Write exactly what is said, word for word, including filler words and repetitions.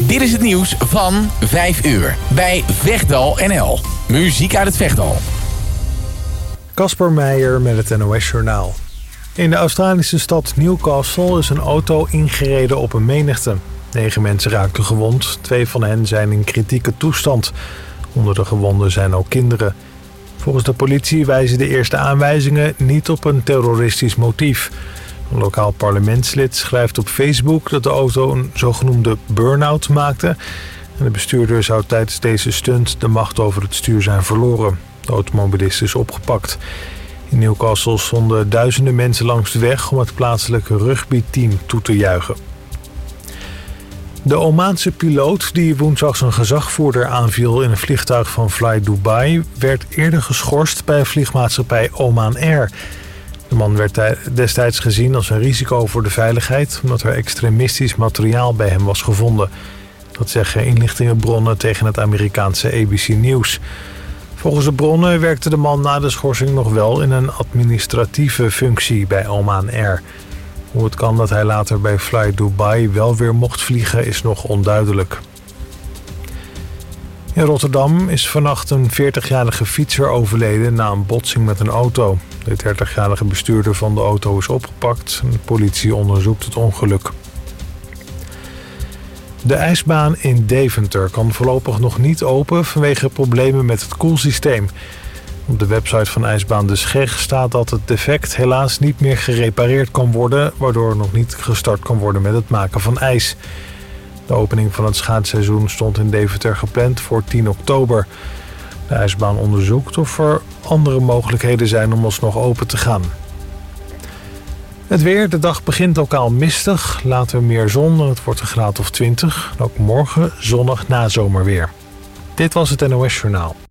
Dit is het nieuws van vijf uur bij Vechtdal N L. Muziek uit het Vechtdal. Kasper Meijer met het N O S-journaal. In de Australische stad Newcastle is een auto ingereden op een menigte. Negen mensen raakten gewond. Twee van hen zijn in kritieke toestand. Onder de gewonden zijn ook kinderen. Volgens de politie wijzen de eerste aanwijzingen niet op een terroristisch motief. Een lokaal parlementslid schrijft op Facebook dat de auto een zogenoemde burn-out maakte. En de bestuurder zou tijdens deze stunt de macht over het stuur zijn verloren. De automobilist is opgepakt. In Newcastle stonden duizenden mensen langs de weg om het plaatselijke rugbyteam toe te juichen. De Omaanse piloot die woensdag zijn gezagvoerder aanviel in een vliegtuig van Fly Dubai werd eerder geschorst bij vliegmaatschappij Oman Air. De man werd destijds gezien als een risico voor de veiligheid omdat er extremistisch materiaal bij hem was gevonden. Dat zeggen inlichtingenbronnen tegen het Amerikaanse A B C News. Volgens de bronnen werkte de man na de schorsing nog wel in een administratieve functie bij Oman Air. Hoe het kan dat hij later bij Fly Dubai wel weer mocht vliegen is nog onduidelijk. In Rotterdam is vannacht een veertigjarige fietser overleden na een botsing met een auto. De dertigjarige bestuurder van de auto is opgepakt en de politie onderzoekt het ongeluk. De ijsbaan in Deventer kan voorlopig nog niet open vanwege problemen met het koelsysteem. Op de website van ijsbaan De Scheg staat dat het defect helaas niet meer gerepareerd kan worden, waardoor nog niet gestart kan worden met het maken van ijs. De opening van het schaatsseizoen stond in Deventer gepland voor tien oktober. De ijsbaan onderzoekt of er andere mogelijkheden zijn om alsnog open te gaan. Het weer, de dag begint lokaal mistig, later meer zon en het wordt een graad of twintig. Ook morgen zonnig nazomerweer. Dit was het N O S Journaal.